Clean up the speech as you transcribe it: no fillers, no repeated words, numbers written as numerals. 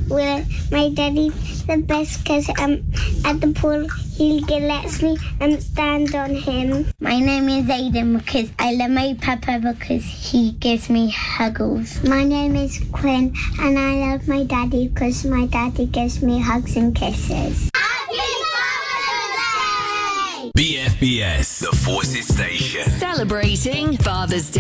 Well, my daddy's the best because at the pool he lets me stand on him. My name is Aiden because I love my papa because he gives me huggles. My name is Quinn and I love my daddy because my daddy gives me hugs and kisses. BFBS, the Forces Station. Celebrating Father's Day.